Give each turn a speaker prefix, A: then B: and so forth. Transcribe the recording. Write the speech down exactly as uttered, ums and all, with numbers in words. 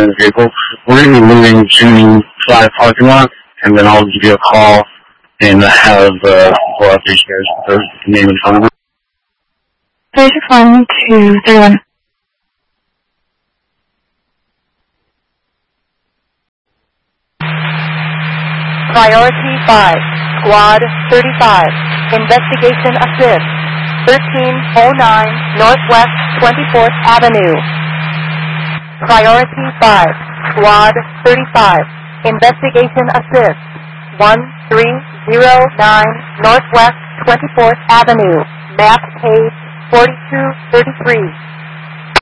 A: in the vehicle. We're going to be moving to Fly parking lot, and then I'll give you a call and have uh, we'll update you guys with the name and phone number.
B: There's your phone to thirty-one.
C: Priority five, Squad thirty-five, Investigation Assist, thirteen oh nine Northwest twenty-fourth Avenue. Priority five, Squad thirty-five, Investigation Assist, one three oh nine Northwest twenty-fourth Avenue, map page forty-two thirty-three.